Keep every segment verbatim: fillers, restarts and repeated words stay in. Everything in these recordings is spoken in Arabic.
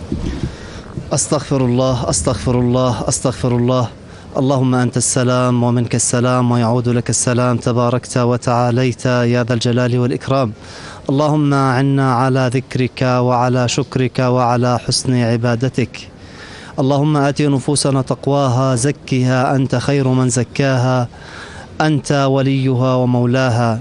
أستغفر الله أستغفر الله أستغفر الله. اللهم أنت السلام ومنك السلام ويعود لك السلام، تباركت وتعاليت يا ذا الجلال والإكرام. اللهم أعنا على ذكرك وعلى شكرك وعلى حسن عبادتك. اللهم آت نفوسنا تقواها، زكها أنت خير من زكاها، أنت وليها ومولاها.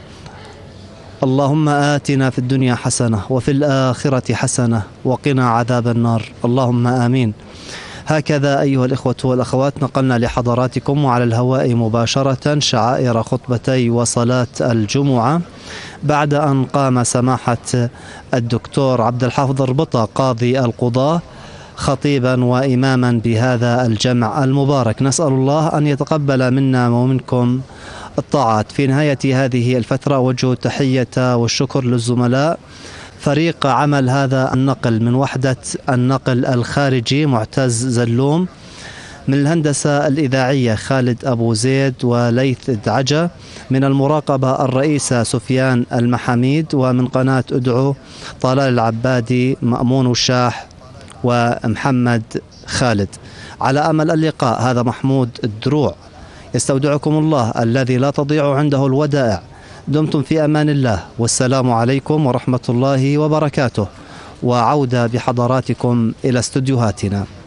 اللهم آتنا في الدنيا حسنة وفي الآخرة حسنة وقنا عذاب النار، اللهم آمين. هكذا أيها الإخوة والأخوات نقلنا لحضراتكم وعلى الهواء مباشرة شعائر خطبتي وصلاة الجمعة بعد أن قام سماحة الدكتور عبد الحافظ الربطة قاضي القضاة خطيبا وإماما بهذا الجمع المبارك. نسأل الله أن يتقبل منا ومنكم الطاعات. في نهاية هذه الفترة أوجه التحية والشكر للزملاء فريق عمل هذا النقل من وحدة النقل الخارجي معتز زلوم، من الهندسة الإذاعية خالد أبو زيد وليث دعجة، من المراقبة الرئيسة سفيان المحاميد، ومن قناة أدعو طلال العبادي مأمون الشاح ومحمد خالد. على أمل اللقاء، هذا محمود الدروع يستودعكم الله الذي لا تضيع عنده الودائع. دمتم في أمان الله، والسلام عليكم ورحمة الله وبركاته، وعودة بحضراتكم إلى استديوهاتنا.